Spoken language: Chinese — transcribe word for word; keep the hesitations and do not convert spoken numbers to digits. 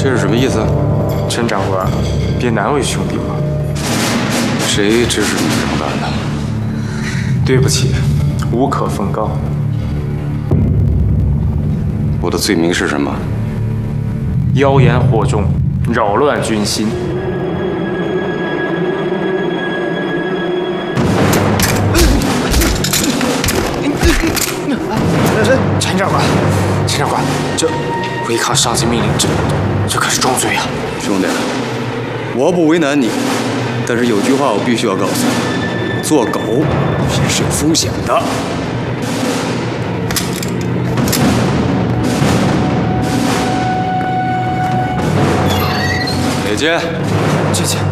这是什么意思？ 陈长官，别难为兄弟嘛。 谁指使你这么干的？ 对不起，无可奉告。 我的罪名是什么？ 妖言惑众，扰乱军心。陈长官，陈长官，这违抗上级命令，这这可是重罪啊！ 兄弟，我不为难你，但是有句话我必须要告诉你：做狗也是有风险的。姐姐， 姐姐。